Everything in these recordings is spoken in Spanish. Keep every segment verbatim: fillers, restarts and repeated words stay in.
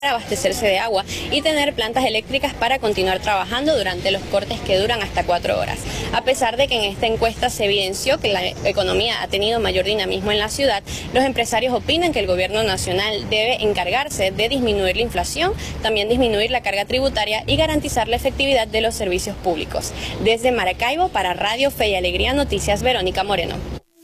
abastecerse de agua y tener plantas eléctricas para continuar trabajando durante los cortes que duran hasta cuatro horas. A pesar de que en esta encuesta se evidenció que la economía ha tenido mayor dinamismo en la ciudad, los empresarios opinan que el gobierno nacional debe encargarse de disminuir la inflación, también disminuir la carga tributaria y garantizar la efectividad de los servicios públicos. Desde Maracaibo, para Radio Fe y Alegría Noticias, Verónica Moreno.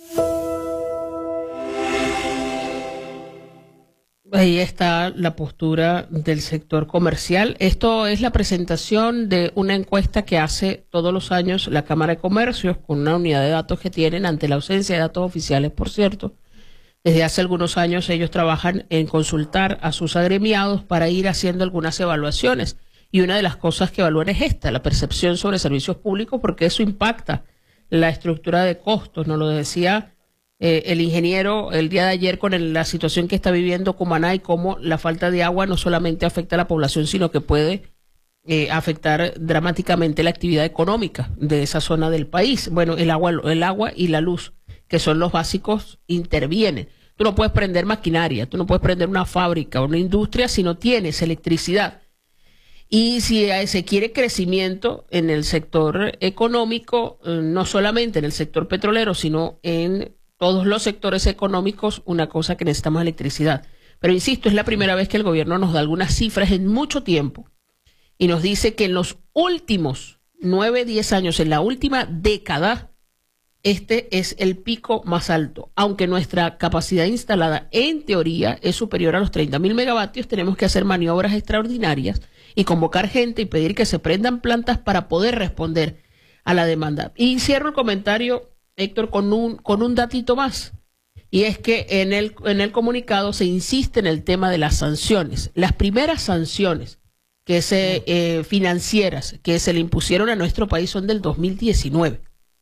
Ahí está la postura del sector comercial. Esto es la presentación de una encuesta que hace todos los años la Cámara de Comercios con una unidad de datos que tienen ante la ausencia de datos oficiales, por cierto. Desde hace algunos años ellos trabajan en consultar a sus agremiados para ir haciendo algunas evaluaciones. Y una de las cosas que evalúan es esta, la percepción sobre servicios públicos, porque eso impacta la estructura de costos, nos lo decía Eh, el ingeniero el día de ayer con el, la situación que está viviendo Cumaná y cómo la falta de agua no solamente afecta a la población, sino que puede eh, afectar dramáticamente la actividad económica de esa zona del país. Bueno, el agua, el agua y la luz, que son los básicos, intervienen. Tú no puedes prender maquinaria, tú no puedes prender una fábrica o una industria si no tienes electricidad. Y si se quiere crecimiento en el sector económico, eh, no solamente en el sector petrolero, sino en todos los sectores económicos, una cosa que necesitamos electricidad. Pero insisto, es la primera vez que el gobierno nos da algunas cifras en mucho tiempo y nos dice que en los últimos nueve, diez años, en la última década, este es el pico más alto. Aunque nuestra capacidad instalada en teoría es superior a los treinta mil megavatios, tenemos que hacer maniobras extraordinarias y convocar gente y pedir que se prendan plantas para poder responder a la demanda. Y cierro el comentario, Héctor, con un, con un datito más, y es que en el, en el comunicado se insiste en el tema de las sanciones. Las primeras sanciones que se, eh, financieras que se le impusieron a nuestro país son del dos mil diecinueve.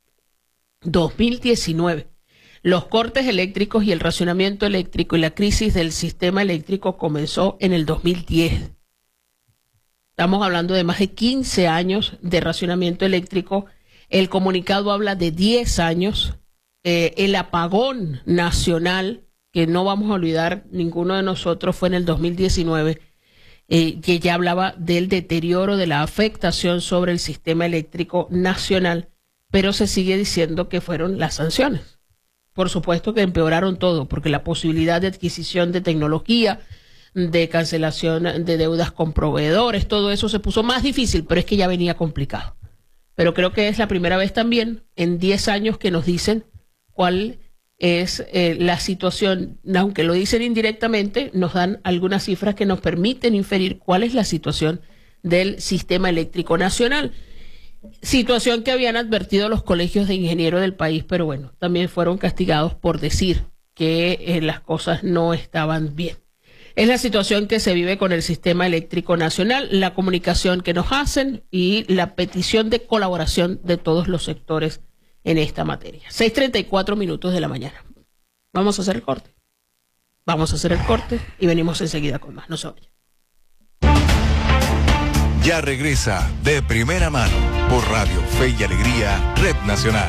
dos mil diecinueve. Los cortes eléctricos y el racionamiento eléctrico y la crisis del sistema eléctrico comenzó en el dos mil diez. Estamos hablando de más de quince años de racionamiento eléctrico. El comunicado habla de diez años, eh, el apagón nacional, que no vamos a olvidar ninguno de nosotros, fue en el dos mil diecinueve, eh, que ya hablaba del deterioro de la afectación sobre el sistema eléctrico nacional, pero se sigue diciendo que fueron las sanciones. Por supuesto que empeoraron todo, porque la posibilidad de adquisición de tecnología, de cancelación de deudas con proveedores, todo eso se puso más difícil, pero es que ya venía complicado. Pero creo que es la primera vez también en diez años que nos dicen cuál es eh, la situación, aunque lo dicen indirectamente, nos dan algunas cifras que nos permiten inferir cuál es la situación del sistema eléctrico nacional. Situación que habían advertido los colegios de ingenieros del país, pero bueno, también fueron castigados por decir que eh, las cosas no estaban bien. Es la situación que se vive con el sistema eléctrico nacional, la comunicación que nos hacen y la petición de colaboración de todos los sectores en esta materia. seis treinta y cuatro minutos de la mañana. Vamos a hacer el corte. Vamos a hacer el corte y venimos enseguida con más. No se vayan. Ya regresa De Primera Mano por Radio Fe y Alegría, Red Nacional.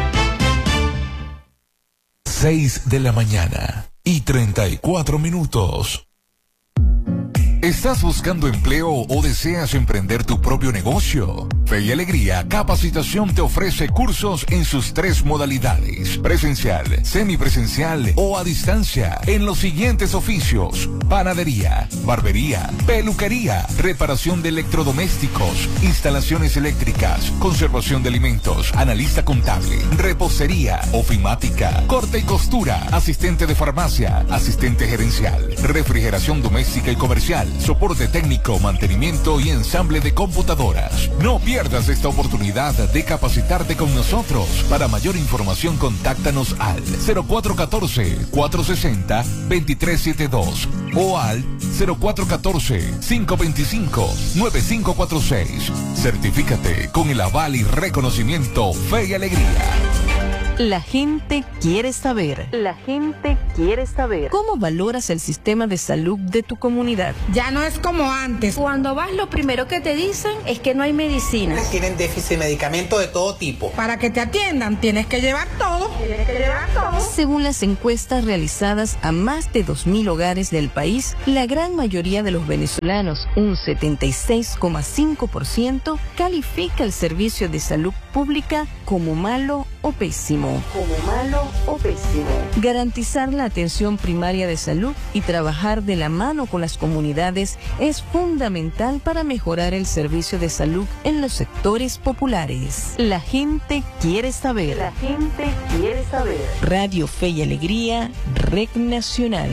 seis de la mañana y treinta y cuatro minutos. ¿Estás buscando empleo o deseas emprender tu propio negocio? Fe y Alegría Capacitación te ofrece cursos en sus tres modalidades: presencial, semipresencial o a distancia, en los siguientes oficios: panadería, barbería, peluquería, reparación de electrodomésticos, instalaciones eléctricas, conservación de alimentos, analista contable, repostería, ofimática, corte y costura, asistente de farmacia, asistente gerencial, refrigeración doméstica y comercial, soporte técnico, mantenimiento y ensamble de computadoras. No pierdas esta oportunidad de capacitarte con nosotros. Para mayor información, contáctanos al cero cuatro uno cuatro, cuatro seis cero, dos tres siete dos o al cero cuatro uno cuatro, cinco dos cinco, nueve cinco cuatro seis. Certifícate con el aval y reconocimiento Fe y Alegría. La gente quiere saber. La gente quiere saber. ¿Cómo valoras el sistema de salud de tu comunidad? Ya no es como antes. Cuando vas, lo primero que te dicen es que no hay medicinas. Tienen déficit de medicamentos de todo tipo. Para que te atiendan, tienes que llevar todo. Tienes que llevar todo. Según las encuestas realizadas a más de dos mil hogares del país, la gran mayoría de los venezolanos, un setenta y seis coma cinco por ciento, califica el servicio de salud pública como malo o pésimo. Como malo o pésimo. Garantizar la atención primaria de salud y trabajar de la mano con las comunidades es fundamental para mejorar el servicio de salud en los sectores populares. La gente quiere saber. La gente quiere saber. Radio Fe y Alegría, Red Nacional.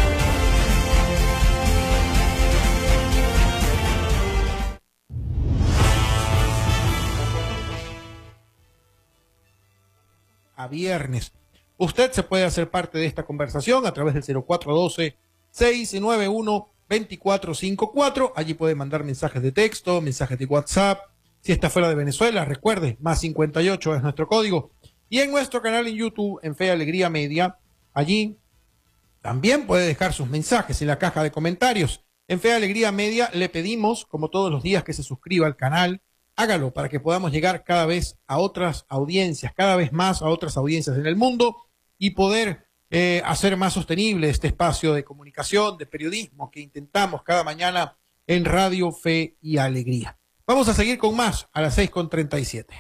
A viernes. Usted se puede hacer parte de esta conversación a través del cero cuatro uno dos, seis nueve uno, dos cuatro cinco cuatro. Allí puede mandar mensajes de texto, mensajes de WhatsApp. Si está fuera de Venezuela, recuerde, más cincuenta y ocho es nuestro código. Y en nuestro canal en YouTube, en Fe y Alegría Media, allí también puede dejar sus mensajes en la caja de comentarios. En Fe y Alegría Media le pedimos, como todos los días, que se suscriba al canal. Hágalo para que podamos llegar cada vez a otras audiencias, cada vez más a otras audiencias en el mundo y poder eh, hacer más sostenible este espacio de comunicación, de periodismo que intentamos cada mañana en Radio Fe y Alegría. Vamos a seguir con más a las seis con treinta y siete.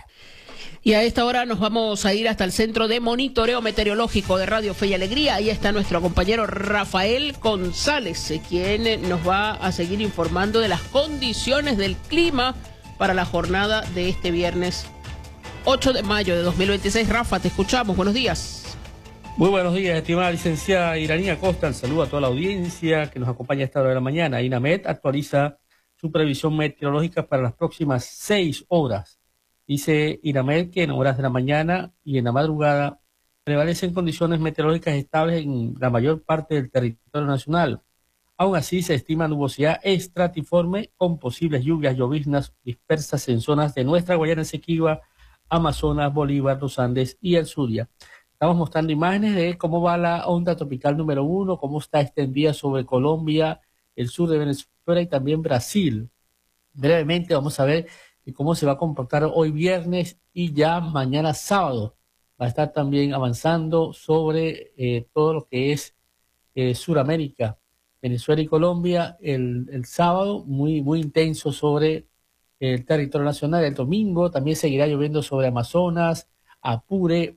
Y a esta hora nos vamos a ir hasta el Centro de Monitoreo Meteorológico de Radio Fe y Alegría. Ahí está nuestro compañero Rafael González, quien nos va a seguir informando de las condiciones del clima para la jornada de este viernes ocho de mayo de dos mil veintiséis. Rafa, te escuchamos. Buenos días. Muy buenos días, estimada licenciada Iranía Costa. El saludo a toda la audiencia que nos acompaña a esta hora de la mañana. INAMED actualiza su previsión meteorológica para las próximas seis horas. Dice INAMED que en horas de la mañana y en la madrugada prevalecen condiciones meteorológicas estables en la mayor parte del territorio nacional. Aún así, se estima nubosidad estratiforme con posibles lluvias lloviznas dispersas en zonas de nuestra Guayana Esequiba, Amazonas, Bolívar, los Andes y el Zulia. Estamos mostrando imágenes de cómo va la onda tropical número uno, cómo está extendida sobre Colombia, el sur de Venezuela y también Brasil. Brevemente vamos a ver cómo se va a comportar hoy viernes y ya mañana sábado. Va a estar también avanzando sobre eh, todo lo que es eh, Suramérica. Venezuela y Colombia el, el sábado, muy, muy intenso sobre el territorio nacional. El domingo también seguirá lloviendo sobre Amazonas, Apure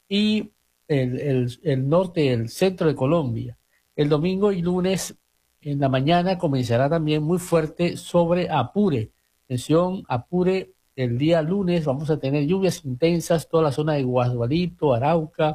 y el, el, el norte y el centro de Colombia. El domingo y lunes en la mañana comenzará también muy fuerte sobre Apure. Atención, Apure, el día lunes vamos a tener lluvias intensas, toda la zona de Guadualito, Arauca,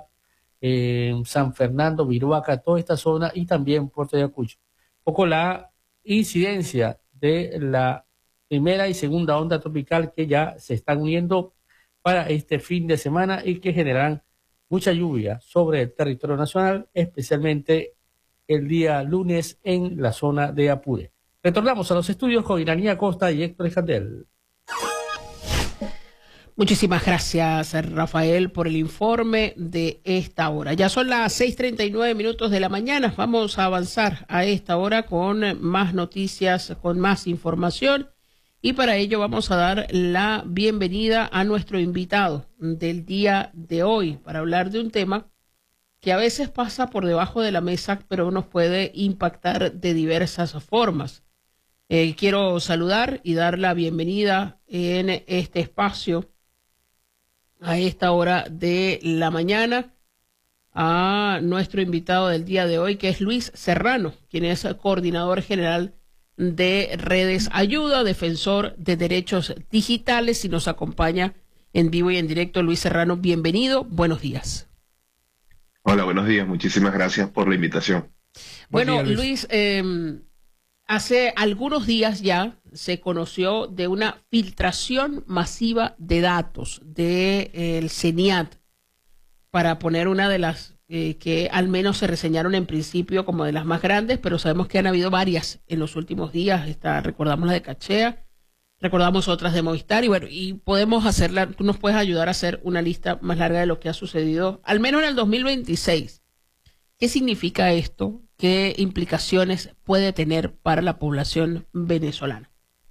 Eh, San Fernando, Viruaca, toda esta zona y también Puerto Ayacucho. Un poco la incidencia de la primera y segunda onda tropical que ya se están uniendo para este fin de semana y que generarán mucha lluvia sobre el territorio nacional, especialmente el día lunes en la zona de Apure. Retornamos a los estudios con Iranía Costa y Héctor Escandel. Muchísimas gracias, Rafael, por el informe de esta hora. Ya son las seis treinta y nueve minutos de la mañana. Vamos a avanzar a esta hora con más noticias, con más información. Y para ello vamos a dar la bienvenida a nuestro invitado del día de hoy para hablar de un tema que a veces pasa por debajo de la mesa, pero nos puede impactar de diversas formas. Eh, quiero saludar y dar la bienvenida en este espacio a esta hora de la mañana a nuestro invitado del día de hoy, que es Luis Serrano, quien es coordinador general de Redes Ayuda, defensor de derechos digitales, y nos acompaña en vivo y en directo. Luis Serrano, bienvenido, buenos días. Hola, buenos días, muchísimas gracias por la invitación. Bueno, Luis, Luis eh, hace algunos días ya se conoció de una filtración masiva de datos del de, eh, CENIAT, para poner una de las eh, que al menos se reseñaron en principio como de las más grandes, pero sabemos que han habido varias en los últimos días. Esta, recordamos la de Cachea, recordamos otras de Movistar, y bueno, y podemos hacerla, tú nos puedes ayudar a hacer una lista más larga de lo que ha sucedido, al menos en el dos mil veintiséis. ¿Qué significa esto? ¿Qué implicaciones puede tener para la población venezolana?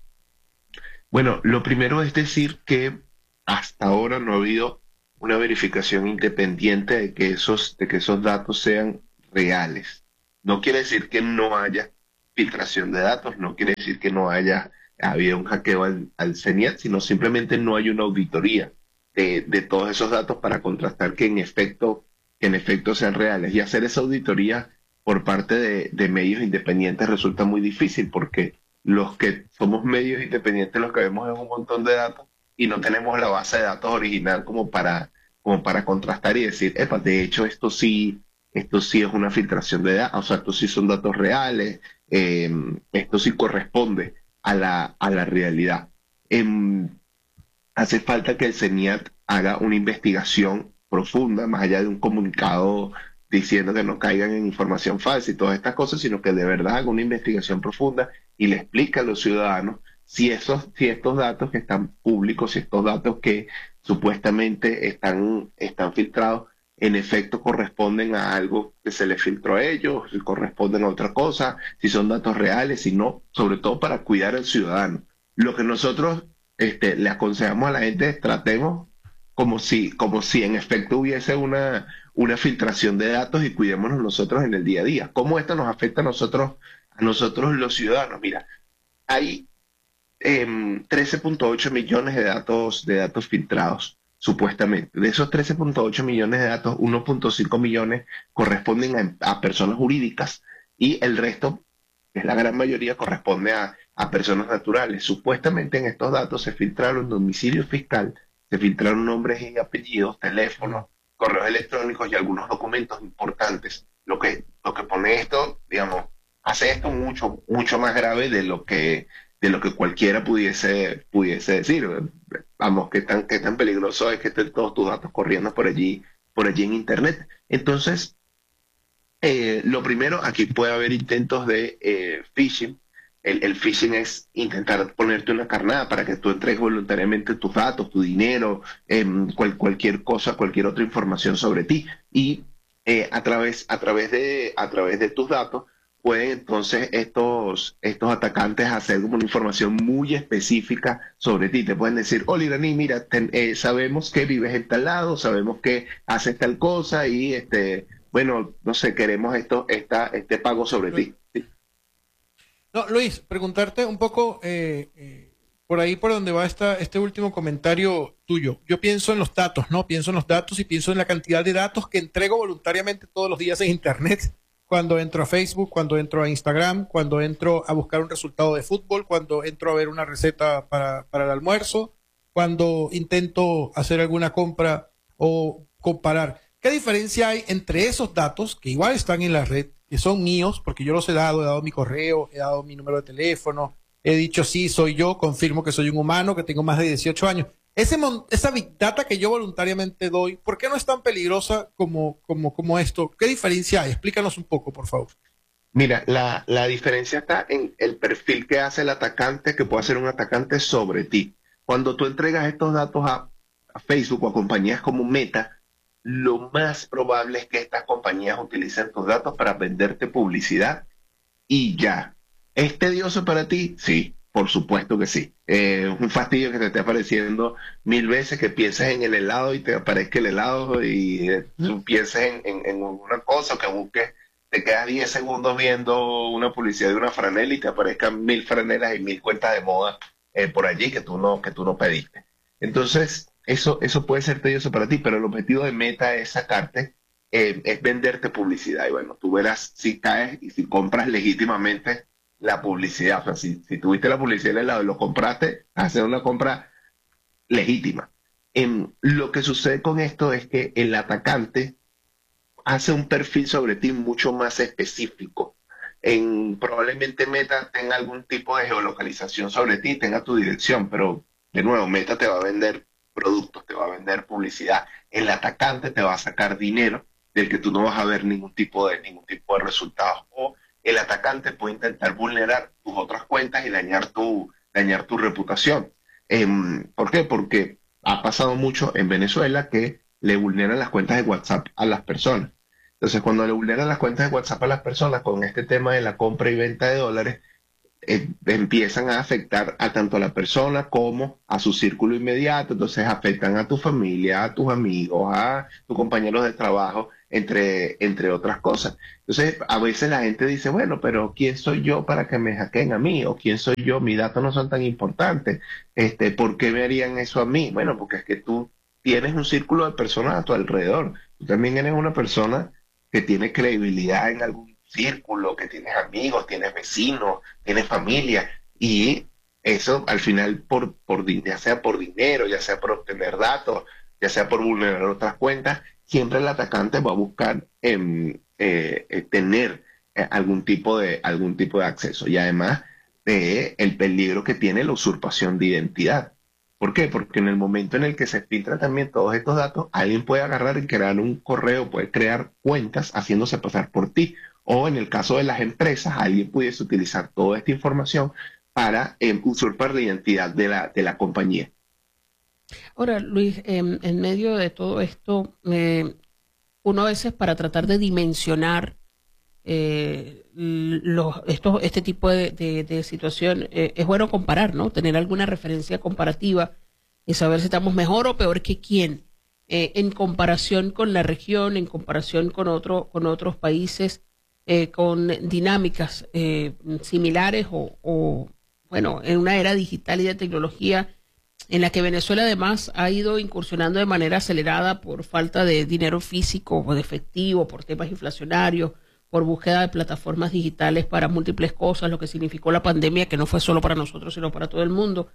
Bueno, lo primero es decir que hasta ahora no ha habido una verificación independiente de que esos, de que esos datos sean reales. No quiere decir que no haya filtración de datos, no quiere decir que no haya habido un hackeo al, al CENIAT, sino simplemente no hay una auditoría de, de todos esos datos para contrastar que en efecto, que en efecto sean reales. Y hacer esa auditoría por parte de, de medios independientes resulta muy difícil, porque los que somos medios independientes los que vemos es un montón de datos y no tenemos la base de datos original como para, como para contrastar y decir, epa, de hecho esto sí, esto sí es una filtración de datos, o sea, estos sí son datos reales, eh, esto sí corresponde a la, a la realidad. Eh, hace falta que el CENIAT haga una investigación profunda, más allá de un comunicado diciendo que no caigan en información falsa y todas estas cosas, sino que de verdad haga una investigación profunda y le explique a los ciudadanos si esos, si estos datos que están públicos, si estos datos que supuestamente están, están filtrados, en efecto corresponden a algo que se les filtró a ellos, si corresponden a otra cosa, si son datos reales, si no, sobre todo para cuidar al ciudadano. Lo que nosotros este, le aconsejamos a la gente es tratemos como si, como si en efecto hubiese una, una filtración de datos y cuidémonos nosotros en el día a día. ¿Cómo esto nos afecta a nosotros, a nosotros los ciudadanos? Mira, hay eh, trece punto ocho millones de datos, de datos filtrados, supuestamente. De esos trece punto ocho millones de datos, uno punto cinco millones corresponden a, a personas jurídicas y el resto, que es la gran mayoría, corresponde a, a personas naturales. Supuestamente en estos datos se filtraron domicilio fiscal, se filtraron nombres y apellidos, teléfonos, correos electrónicos y algunos documentos importantes. Lo que, lo que pone esto, digamos, hace esto mucho, mucho más grave de lo que, de lo que cualquiera pudiese, pudiese decir. Vamos, qué tan, qué tan peligroso es que estén todos tus datos corriendo por allí, por allí en Internet. Entonces, eh, lo primero, aquí puede haber intentos de eh, phishing. El, el phishing es intentar ponerte una carnada para que tú entregues voluntariamente tus datos, tu dinero, eh, cual, cualquier cosa, cualquier otra información sobre ti. Y eh, a través, a través de, a través de tus datos pueden entonces estos, estos atacantes hacer como una información muy específica sobre ti. Te pueden decir, hola Iraní, mira, ten, eh, sabemos que vives en tal lado, sabemos que haces tal cosa y este, bueno, no sé, queremos esto, esta, este pago sobre ti. ¿Sí? No, Luis, preguntarte un poco eh, eh, por ahí por donde va esta, este último comentario tuyo. Yo pienso en los datos, ¿no? Pienso en los datos y pienso en la cantidad de datos que entrego voluntariamente todos los días en Internet. Cuando entro a Facebook, cuando entro a Instagram, cuando entro a buscar un resultado de fútbol, cuando entro a ver una receta para, para el almuerzo, cuando intento hacer alguna compra o comparar. ¿Qué diferencia hay entre esos datos que igual están en la red, que son míos, porque yo los he dado, he dado mi correo, he dado mi número de teléfono, he dicho sí, soy yo, confirmo que soy un humano, que tengo más de dieciocho años? Ese, esa big data que yo voluntariamente doy, ¿por qué no es tan peligrosa como, como, como esto? ¿Qué diferencia hay? Explícanos un poco, por favor. Mira, la, la diferencia está en el perfil que hace el atacante, que puede hacer un atacante sobre ti. Cuando tú entregas estos datos a, a Facebook o a compañías como Meta, lo más probable es que estas compañías utilicen tus datos para venderte publicidad y ya. ¿Es tedioso para ti? Sí. Por supuesto que sí. Eh, un fastidio que te esté apareciendo mil veces, que pienses en el helado y te aparezca el helado y eh, pienses en, en, en una cosa, que busques, te quedas diez segundos viendo una publicidad de una franela y te aparezcan mil franelas y mil cuentas de moda eh, por allí que tú no, que tú no pediste. Entonces, eso, eso puede ser tedioso para ti, pero el objetivo de Meta es sacarte, eh, es venderte publicidad. Y bueno, tú verás si caes y si compras legítimamente la publicidad. O sea, si, si tuviste la publicidad del helado y lo compraste, hacer una compra legítima. En, lo que sucede con esto es que el atacante hace un perfil sobre ti mucho más específico. En, probablemente Meta tenga algún tipo de geolocalización sobre ti, tenga tu dirección, pero de nuevo, Meta te va a vender productos, te va a vender publicidad. El atacante te va a sacar dinero del que tú no vas a ver ningún tipo de, ningún tipo de resultados. O el atacante puede intentar vulnerar tus otras cuentas y dañar tu, dañar tu reputación. Eh, ¿Por qué? Porque ha pasado mucho en Venezuela que le vulneran las cuentas de WhatsApp a las personas. Entonces, cuando le vulneran las cuentas de WhatsApp a las personas con este tema de la compra y venta de dólares, eh, empiezan a afectar a tanto a la persona como a su círculo inmediato. Entonces, afectan a tu familia, a tus amigos, a tus compañeros de trabajo, entre, entre otras cosas. Entonces, a veces la gente dice, bueno, pero ¿quién soy yo para que me hackeen a mí? ¿O quién soy yo? Mis datos no son tan importantes. Este, ¿por qué me harían eso a mí? Bueno, porque es que tú tienes un círculo de personas a tu alrededor. Tú también eres una persona que tiene credibilidad en algún círculo, que tienes amigos, tienes vecinos, tienes familia, y eso al final, por, por, ya sea por dinero, ya sea por obtener datos, ya sea por vulnerar otras cuentas, siempre el atacante va a buscar eh, eh, tener eh, algún tipo de algún tipo de acceso, y además de el peligro que tiene la usurpación de identidad. ¿Por qué? Porque en el momento en el que se filtran también todos estos datos, alguien puede agarrar y crear un correo, puede crear cuentas haciéndose pasar por ti. O en el caso de las empresas, alguien pudiese utilizar toda esta información para eh, usurpar la identidad de la, de la compañía. Ahora, Luis, eh, en medio de todo esto, eh, uno a veces para tratar de dimensionar eh, los, estos, este tipo de, de, de situación, eh, es bueno comparar, ¿no? Tener alguna referencia comparativa y saber si estamos mejor o peor que quién eh, en comparación con la región, en comparación con, otro, con otros países, eh, con dinámicas eh, similares o, o, bueno, en una era digital y de tecnología en la que Venezuela además ha ido incursionando de manera acelerada por falta de dinero físico o de efectivo, por temas inflacionarios, por búsqueda de plataformas digitales para múltiples cosas, lo que significó la pandemia, que no fue solo para nosotros, sino para todo el mundo.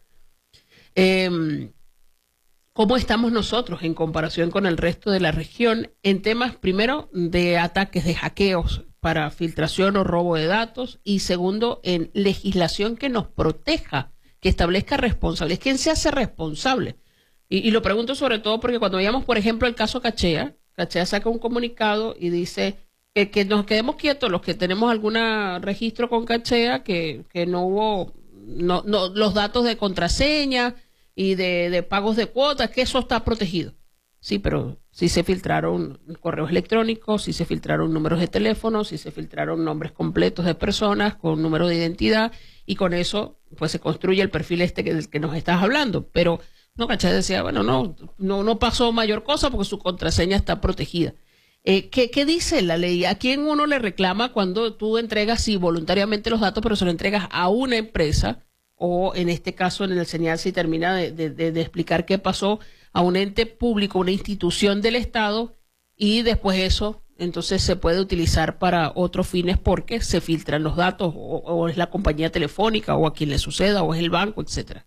Eh, ¿Cómo estamos nosotros en comparación con el resto de la región en temas, primero, de ataques, de hackeos para filtración o robo de datos, y segundo, en legislación que nos proteja, que establezca responsabilidades? ¿Quién se hace responsable? Y, y lo pregunto sobre todo porque cuando veíamos, por ejemplo, el caso Cachea, Cachea saca un comunicado y dice que, que nos quedemos quietos los que tenemos algún registro con Cachea, que, que no hubo no, no, los datos de contraseña y de, de pagos de cuotas, que eso está protegido. Sí, pero sí se filtraron correos electrónicos, sí se filtraron números de teléfono, sí se filtraron nombres completos de personas con número de identidad, y con eso pues se construye el perfil este que, del que nos estás hablando. Pero no, Cachea decía, bueno, no, no, no pasó mayor cosa porque su contraseña está protegida. Eh, ¿qué, ¿Qué dice la ley? ¿A quién uno le reclama cuando tú entregas, sí, voluntariamente los datos, pero se lo entregas a una empresa, o en este caso en el señal, si termina de, de, de, de explicar qué pasó, a un ente público, una institución del Estado, y después eso entonces se puede utilizar para otros fines porque se filtran los datos, o, o es la compañía telefónica, o a quien le suceda, o es el banco, etcétera?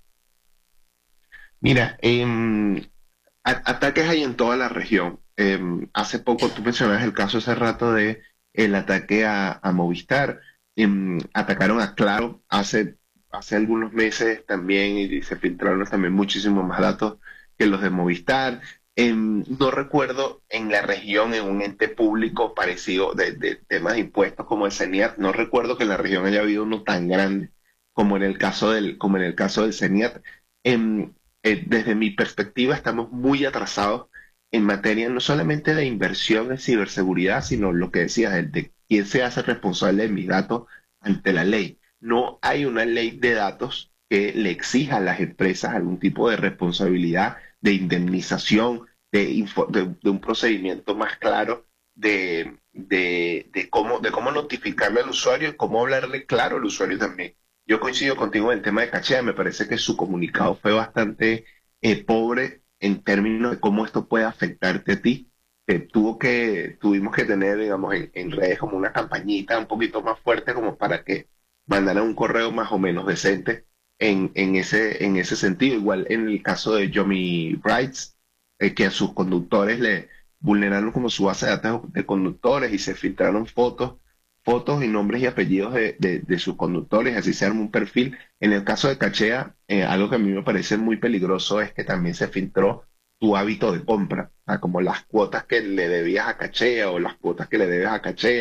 Mira, eh, ataques hay en toda la región. Eh, hace poco tú mencionabas el caso hace rato de el ataque a, a Movistar. Eh, atacaron a Claro hace, hace algunos meses también, y se filtraron también muchísimos más datos que los de Movistar. Eh, no recuerdo en la región, en un ente público parecido de, de temas de impuestos como el CENIAT, no recuerdo que en la región haya habido uno tan grande como en el caso del, como en el caso del CENIAT. Eh, eh, desde mi perspectiva estamos muy atrasados en materia no solamente de inversión en ciberseguridad, sino lo que decías, de, de quién se hace responsable de mis datos ante la ley. No hay una ley de datos que le exija a las empresas algún tipo de responsabilidad, de indemnización, de, info, de, de un procedimiento más claro de, de, de, cómo, de cómo notificarle al usuario y cómo hablarle claro al usuario también. Yo coincido contigo en el tema de Cachea, me parece que su comunicado fue bastante eh, pobre en términos de cómo esto puede afectarte a ti. Eh, tuvo que, tuvimos que tener, digamos, en, en redes como una campañita un poquito más fuerte como para que mandaran un correo más o menos decente en, en, ese, en ese sentido. Igual en el caso de Yomi Brights, eh, que a sus conductores le vulneraron como su base de datos de conductores y se filtraron fotos, fotos y nombres y apellidos de, de, de sus conductores, así se arma un perfil. En el caso de Cachea, eh, algo que a mí me parece muy peligroso es que también se filtró tu hábito de compra, o sea, como las cuotas que le debías a Cachea o las cuotas que le debes a Cachea,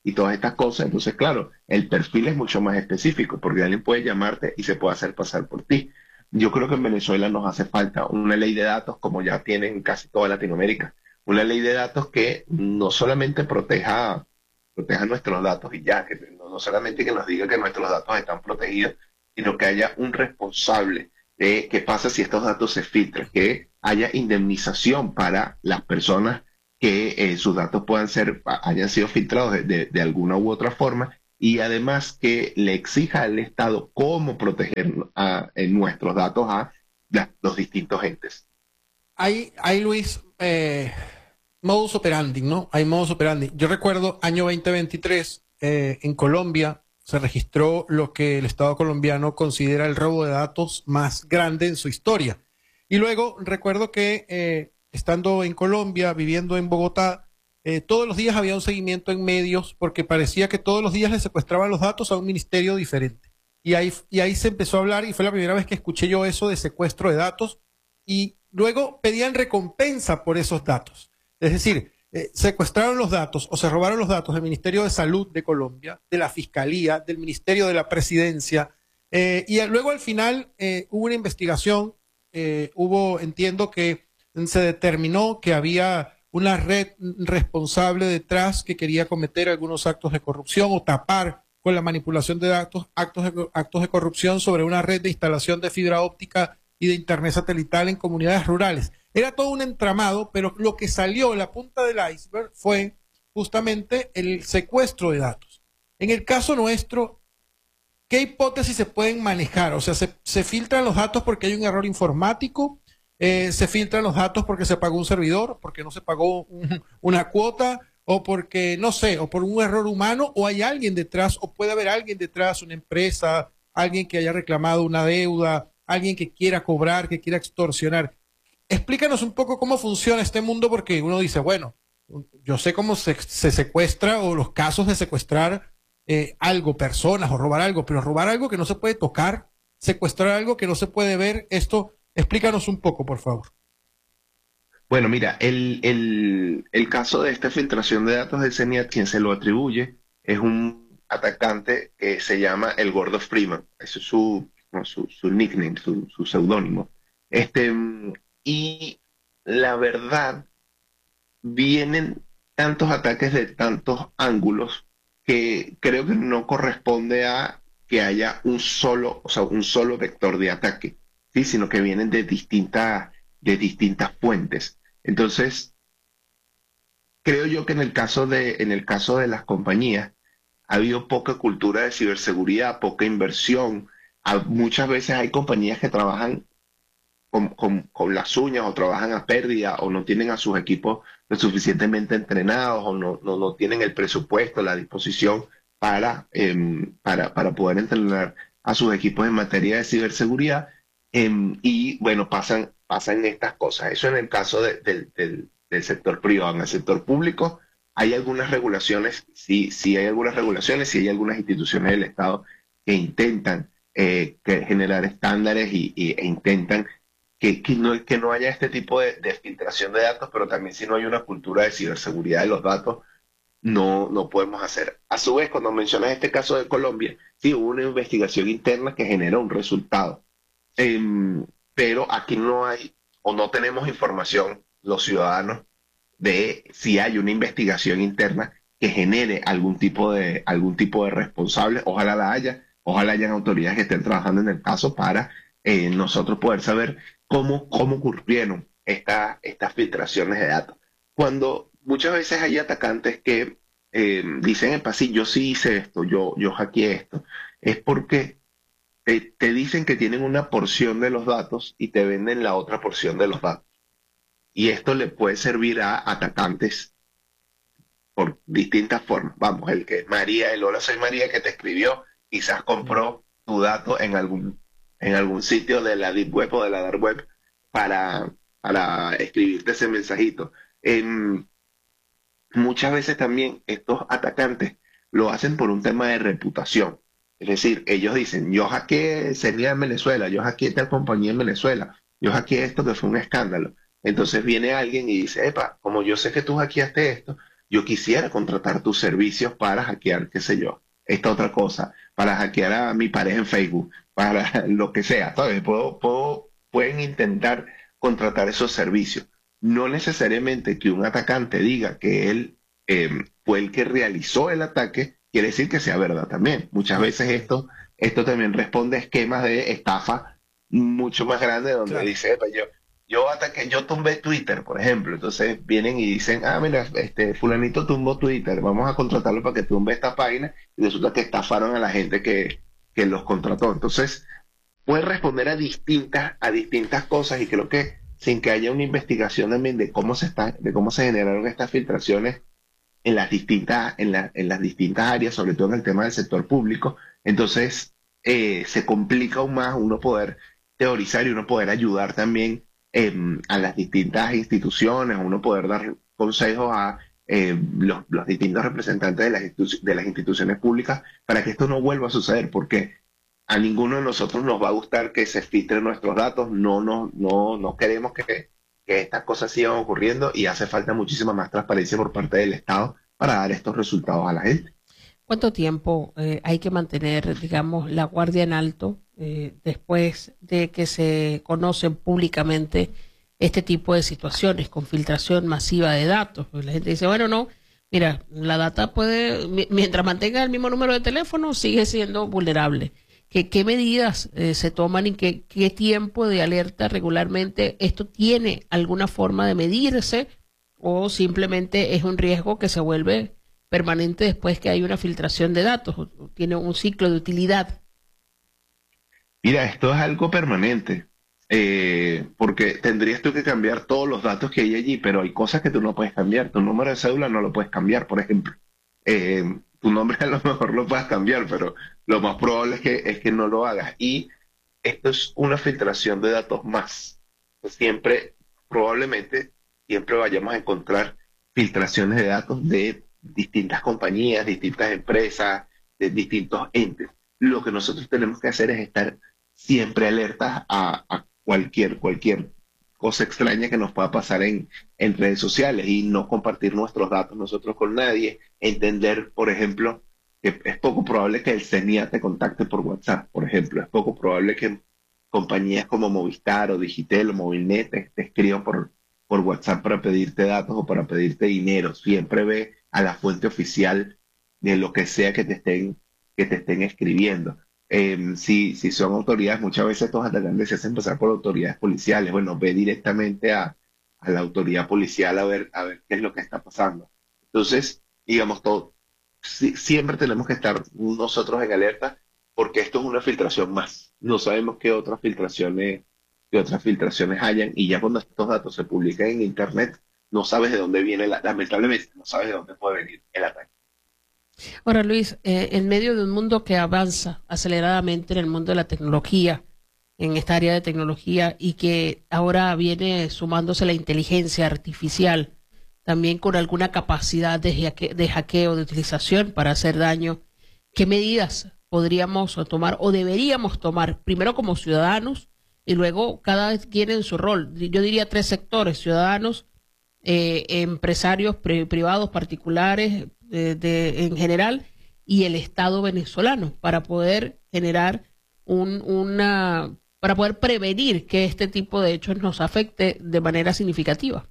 y todas estas cosas. Entonces, claro, el perfil es mucho más específico porque alguien puede llamarte y se puede hacer pasar por ti. Yo creo que en Venezuela nos hace falta una ley de datos como ya tienen casi toda Latinoamérica. Una ley de datos que no solamente proteja, proteja nuestros datos y ya, que no, no solamente que nos diga que nuestros datos están protegidos, sino que haya un responsable de qué pasa si estos datos se filtran, que haya indemnización para las personas que eh, sus datos puedan ser, hayan sido filtrados de, de, de alguna u otra forma, y además que le exija al Estado cómo proteger a, en nuestros datos a la, los distintos entes. Hay, hay Luis, eh, modus operandi, ¿no? Hay modus operandi. Yo recuerdo año veinte veintitrés, eh, en Colombia se registró lo que el Estado colombiano considera el robo de datos más grande en su historia. Y luego recuerdo que eh, estando en Colombia, viviendo en Bogotá, eh, todos los días había un seguimiento en medios porque parecía que todos los días le secuestraban los datos a un ministerio diferente. Y ahí, y ahí se empezó a hablar y fue la primera vez que escuché yo eso de secuestro de datos y luego pedían recompensa por esos datos. Es decir, eh, secuestraron los datos o se robaron los datos del Ministerio de Salud de Colombia, de la Fiscalía, del Ministerio de la Presidencia, eh, y luego al final eh, hubo una investigación, eh, hubo, entiendo que se determinó que había una red responsable detrás que quería cometer algunos actos de corrupción o tapar con la manipulación de datos actos de, actos de corrupción sobre una red de instalación de fibra óptica y de internet satelital en comunidades rurales. Era todo un entramado, pero lo que salió, la punta del iceberg, fue justamente el secuestro de datos. En el caso nuestro, ¿qué hipótesis se pueden manejar? O sea, ¿se, se filtran los datos porque hay un error informático? Eh, ¿Se filtran los datos porque se pagó un servidor, porque no se pagó un, una cuota, o porque, no sé, o por un error humano, o hay alguien detrás, o puede haber alguien detrás, una empresa, alguien que haya reclamado una deuda, alguien que quiera cobrar, que quiera extorsionar? Explícanos un poco cómo funciona este mundo, porque uno dice, bueno, yo sé cómo se, se secuestra o los casos de secuestrar eh, algo, personas, o robar algo, pero robar algo que no se puede tocar, secuestrar algo que no se puede ver, esto, explícanos un poco, por favor. Bueno, mira, el, el, el caso de esta filtración de datos del CENIAT, quien se lo atribuye es un atacante que se llama el Gordo Freeman. Ese es su, no, su, su nickname, su, su seudónimo. Este, y la verdad, vienen tantos ataques de tantos ángulos que creo que no corresponde a que haya un solo, o sea, un solo vector de ataque, ¿sí? Sino que vienen de distintas, de distintas fuentes. Entonces, creo yo que en el caso de, en el caso de las compañías, ha habido poca cultura de ciberseguridad, poca inversión. A, muchas veces hay compañías que trabajan con, con, con las uñas o trabajan a pérdida o no tienen a sus equipos lo suficientemente entrenados o no, no, no tienen el presupuesto, la disposición para, eh, para, para poder entrenar a sus equipos en materia de ciberseguridad. Eh, y bueno, pasan, pasan estas cosas. Eso en el caso de, de, de, del sector privado. En el sector público hay algunas regulaciones, sí, sí hay algunas regulaciones, sí hay algunas instituciones del Estado que intentan eh, que generar estándares y, y, e intentan que, que, no, que no haya este tipo de, de filtración de datos, pero también si no hay una cultura de ciberseguridad de los datos, no, no podemos hacer. A su vez, cuando mencionas este caso de Colombia, sí hubo una investigación interna que generó un resultado. Eh, pero aquí no hay o no tenemos información los ciudadanos de si hay una investigación interna que genere algún tipo de algún tipo de responsable. Ojalá la haya, ojalá hayan autoridades que estén trabajando en el caso para eh, nosotros poder saber cómo, cómo ocurrieron esta, estas filtraciones de datos. Cuando muchas veces hay atacantes que eh, dicen, epa, sí, yo sí hice esto, yo, yo hackeé esto, es porque Te, te dicen que tienen una porción de los datos y te venden la otra porción de los datos. Y esto le puede servir a atacantes por distintas formas. Vamos, el que es María, el hola soy María que te escribió, quizás compró tu dato en algún, en algún sitio de la Deep Web o de la Dark Web para, para escribirte ese mensajito. Eh, muchas veces también estos atacantes lo hacen por un tema de reputación. Es decir, ellos dicen, yo hackeé CENIAT en Venezuela, yo hackeé tal compañía en Venezuela, yo hackeé esto que fue un escándalo. Entonces viene alguien y dice, epa, como yo sé que tú hackeaste esto, yo quisiera contratar tus servicios para hackear, qué sé yo, esta otra cosa, para hackear a mi pareja en Facebook, para lo que sea, ¿sabes? Puedo, puedo, pueden intentar contratar esos servicios. No necesariamente que un atacante diga que él eh, fue el que realizó el ataque, quiere decir que sea verdad también. Muchas veces esto, esto también responde a esquemas de estafa mucho más grandes donde claro. dice, yo, yo ataqué, yo tumbé Twitter, por ejemplo. Entonces vienen y dicen, ah, mira, este fulanito tumbó Twitter, vamos a contratarlo para que tumbe esta página, y resulta que estafaron a la gente que, que los contrató. Entonces, puede responder a distintas, a distintas cosas, y creo que sin que haya una investigación también de cómo se está, de cómo se generaron estas filtraciones en las distintas, en, la, en las distintas áreas, sobre todo en el tema del sector público, entonces eh, se complica aún más uno poder teorizar y uno poder ayudar también eh, a las distintas instituciones, uno poder dar consejos a eh, los, los distintos representantes de las, institu- de las instituciones públicas para que esto no vuelva a suceder, porque a ninguno de nosotros nos va a gustar que se filtren nuestros datos, no, no, no, no queremos que, que estas cosas sigan ocurriendo, y hace falta muchísima más transparencia por parte del Estado para dar estos resultados a la gente. ¿Cuánto tiempo eh, hay que mantener, digamos, la guardia en alto eh, después de que se conocen públicamente este tipo de situaciones con filtración masiva de datos? Pues la gente dice, bueno, no, mira, la data puede, mientras mantenga el mismo número de teléfono, sigue siendo vulnerable. ¿Qué, qué medidas eh, se toman y qué, qué tiempo de alerta regularmente? ¿Esto tiene alguna forma de medirse o simplemente es un riesgo que se vuelve permanente después que hay una filtración de datos? ¿O tiene un ciclo de utilidad? Mira, esto es algo permanente, eh, porque tendrías tú que cambiar todos los datos que hay allí, pero hay cosas que tú no puedes cambiar. Tu número de cédula no lo puedes cambiar, por ejemplo. Eh, tu nombre a lo mejor lo puedes cambiar, pero lo más probable es que, es que no lo hagas. Y esto es una filtración de datos más. Pues siempre, probablemente, siempre vayamos a encontrar filtraciones de datos de distintas compañías, distintas empresas, de distintos entes. Lo que nosotros tenemos que hacer es estar siempre alertas a, a cualquier, cualquier cosa extraña que nos pueda pasar en, en redes sociales, y no compartir nuestros datos nosotros con nadie. Entender, por ejemplo, que es poco probable que el C E N I A te contacte por WhatsApp, por ejemplo. Es poco probable que compañías como Movistar o Digitel o Movilnet te, te escriban por, por WhatsApp para pedirte datos o para pedirte dinero. Siempre ve a la fuente oficial de lo que sea que te estén, que te estén escribiendo. Eh, si, si son autoridades, muchas veces estos atacantes se hacen pasar por autoridades policiales. Bueno, ve directamente a, a la autoridad policial a ver, a ver qué es lo que está pasando. Entonces, digamos, todo, si, siempre tenemos que estar nosotros en alerta, porque esto es una filtración más. No sabemos qué otras filtraciones, qué otras filtraciones hayan, y ya cuando estos datos se publican en Internet, no sabes de dónde viene, la, lamentablemente, no sabes de dónde puede venir el ataque. Ahora, Luis, eh, en medio de un mundo que avanza aceleradamente en el mundo de la tecnología, en esta área de tecnología, y que ahora viene sumándose la inteligencia artificial, también con alguna capacidad de, haque- de hackeo, de utilización para hacer daño, ¿qué medidas podríamos tomar o deberíamos tomar, primero como ciudadanos y luego cada quien en su rol? Yo diría tres sectores: ciudadanos, eh, empresarios pri- privados, particulares, de, de, en general, y el Estado venezolano, para poder generar un, una, para poder prevenir que este tipo de hechos nos afecte de manera significativa.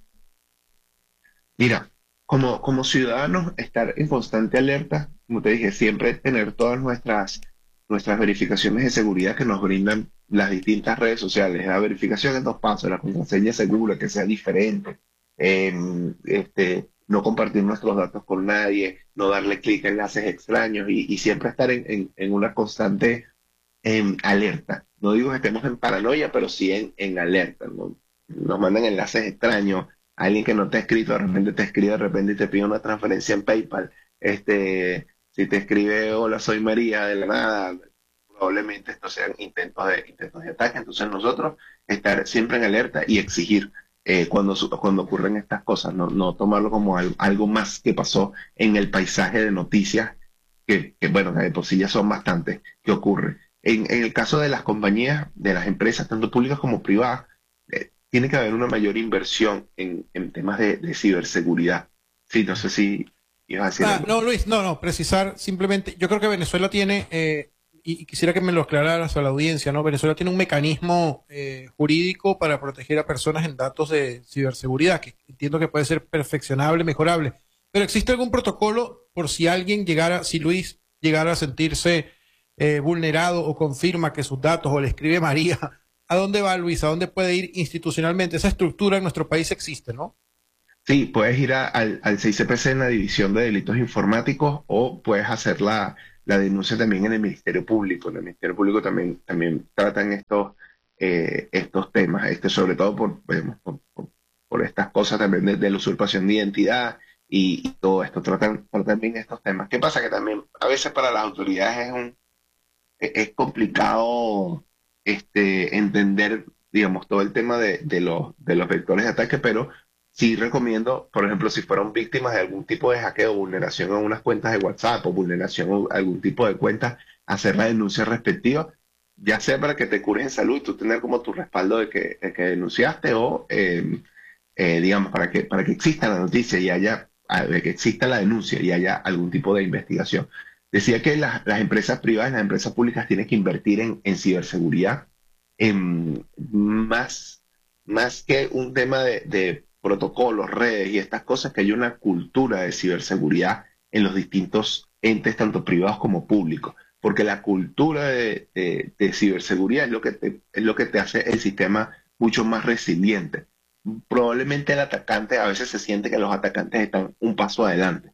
Mira, como, como ciudadanos, estar en constante alerta, como te dije, siempre tener todas nuestras, nuestras verificaciones de seguridad que nos brindan las distintas redes sociales. La verificación en dos pasos, la contraseña segura, que sea diferente, eh, este, no compartir nuestros datos con nadie, no darle clic a enlaces extraños, y, y siempre estar en, en, en una constante en alerta. No digo que estemos en paranoia, pero sí en, en alerta, ¿no? Nos mandan enlaces extraños, alguien que no te ha escrito, de repente te escribe, de repente te pide una transferencia en PayPal. Este, si te escribe, hola, soy María, de la nada, probablemente estos sean intentos de, intentos de ataque. Entonces nosotros estar siempre en alerta y exigir eh, cuando, su- cuando ocurren estas cosas, no, no tomarlo como algo, algo más que pasó en el paisaje de noticias, que, que bueno, que de por sí ya son bastantes, que ocurre. En, en el caso de las compañías, de las empresas, tanto públicas como privadas, eh, tiene que haber una mayor inversión en, en temas de, de ciberseguridad. Sí, no sé si ibas a decir Ah, algo. no, Luis, no, no, precisar simplemente, yo creo que Venezuela tiene, eh, y, y quisiera que me lo aclararas a la audiencia, ¿no? Venezuela tiene un mecanismo eh, jurídico para proteger a personas en datos de ciberseguridad, que entiendo que puede ser perfeccionable, mejorable. Pero ¿existe algún protocolo por si alguien llegara, si Luis llegara a sentirse eh, vulnerado o confirma que sus datos o le escribe María? ¿A dónde va Luis? ¿A dónde puede ir institucionalmente? Esa estructura en nuestro país existe, ¿no? Sí, puedes ir a- al, al C I C P C en la División de Delitos Informáticos o puedes hacer la, la denuncia también en el Ministerio Público. En el Ministerio Público también, también tratan estos, eh, estos temas, este, sobre todo por, vemos, por, por- por estas cosas también de, de la usurpación de identidad y, y todo esto. Tratan, tratan bien estos temas. ¿Qué pasa? Que también a veces para las autoridades es un es es complicado este, entender, digamos, todo el tema de, de los, de los vectores de ataque, pero sí recomiendo, por ejemplo, si fueron víctimas de algún tipo de hackeo o vulneración a unas cuentas de WhatsApp o vulneración a algún tipo de cuenta, hacer la denuncia respectiva, ya sea para que te cures en salud y tú tener como tu respaldo de que, de que denunciaste o, eh, eh, digamos, para que, para que exista la noticia y haya, ah, de que exista la denuncia y haya algún tipo de investigación. Decía que las, las empresas privadas y las empresas públicas tienen que invertir en, en ciberseguridad, en más, más que un tema de, de protocolos, redes y estas cosas, que hay una cultura de ciberseguridad en los distintos entes, tanto privados como públicos. Porque la cultura de, de- de ciberseguridad es lo que te, es lo que te hace el sistema mucho más resiliente. Probablemente el atacante a veces se siente que los atacantes están un paso adelante.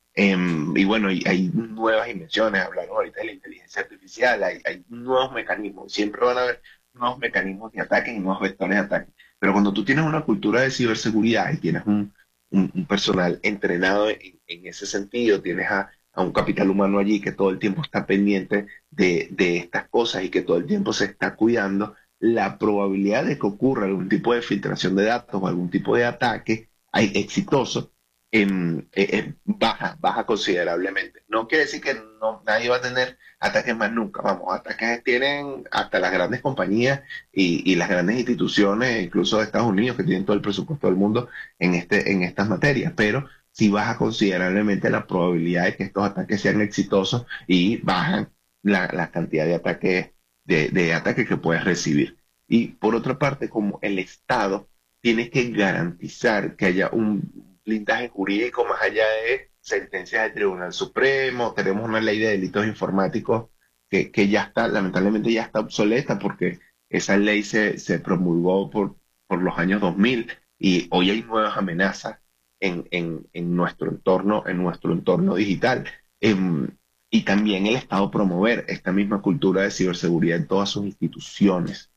Em, y bueno, y hay nuevas invenciones, hablaron ahorita de la inteligencia artificial, hay, hay nuevos mecanismos, siempre van a haber nuevos mecanismos de ataque y nuevos vectores de ataque. Pero cuando tú tienes una cultura de ciberseguridad y tienes un, un- un personal entrenado en, en ese sentido, tienes a, a un capital humano allí que todo el tiempo está pendiente de, de estas cosas y que todo el tiempo se está cuidando, la probabilidad de que ocurra algún tipo de filtración de datos o algún tipo de ataque hay- exitoso em, eh, eh, baja, baja considerablemente. No quiere decir que no, nadie va a tener ataques más nunca. Vamos, ataques tienen hasta las grandes compañías y, y las grandes instituciones, incluso de Estados Unidos, que tienen todo el presupuesto del mundo en, este, en estas materias, pero sí baja considerablemente la probabilidad de que estos ataques sean exitosos y bajan la, la cantidad de ataques, de, de ataques que puedes recibir. Y por otra parte, como el Estado tiene que garantizar que haya un blindaje jurídico más allá de sentencias del Tribunal Supremo. Tenemos una ley de delitos informáticos que, que ya está, lamentablemente ya está obsoleta porque esa ley se, se promulgó por, por los años dos mil y hoy hay nuevas amenazas en, en, en nuestro entorno, en nuestro entorno digital. Em, y también el Estado promover esta misma cultura de ciberseguridad en todas sus instituciones.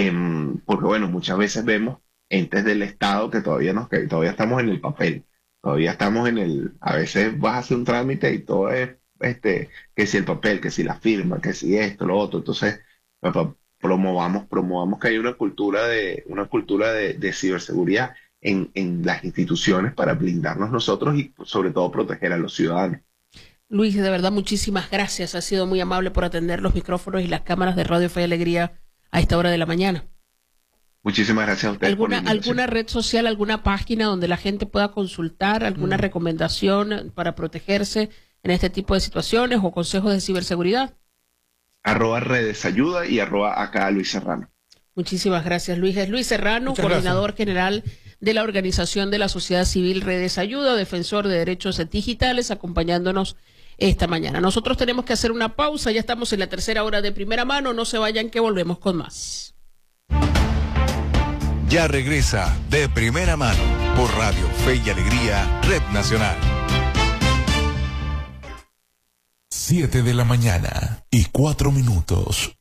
Em, porque bueno, muchas veces vemos entes del Estado que todavía nos, que todavía estamos en el papel, todavía estamos en el, a veces vas a hacer un trámite y todo es, este, que si el papel, que si la firma, que si esto, lo otro, entonces papá, promovamos, promovamos que haya una cultura de, una cultura de, de ciberseguridad en, en las instituciones para blindarnos nosotros y sobre todo proteger a los ciudadanos. Luis, de verdad, muchísimas gracias. Ha sido muy amable por atender los micrófonos y las cámaras de Radio Fe y Alegría a esta hora de la mañana. Muchísimas gracias a ustedes. ¿Alguna, alguna red social, alguna página donde la gente pueda consultar alguna mm. recomendación para protegerse en este tipo de situaciones o consejos de ciberseguridad? Arroba Redes Ayuda y arroba acá Luis Serrano. Muchísimas gracias, Luis. Es Luis Serrano, Muchas coordinador gracias. general de la Organización de la Sociedad Civil Redes Ayuda, defensor de derechos digitales, acompañándonos esta mañana. Nosotros tenemos que hacer una pausa, ya estamos en la tercera hora de Primera Mano, no se vayan que volvemos con más. Ya regresa De Primera Mano por Radio Fe y Alegría, Red Nacional. Siete de la mañana y cuatro minutos.